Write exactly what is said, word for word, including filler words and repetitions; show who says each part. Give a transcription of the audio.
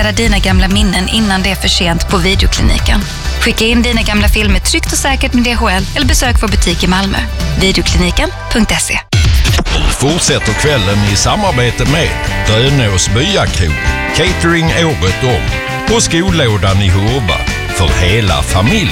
Speaker 1: uppdatera dina gamla minnen innan det är för sent på Videokliniken. Skicka in dina gamla filmer tryggt och säkert med D H L eller besök vår butik i Malmö. Videokliniken punkt se.
Speaker 2: Nu fortsätter kvällen i samarbete med Rönås Byakrog, catering året om och skolådan i Hurva för hela familjen.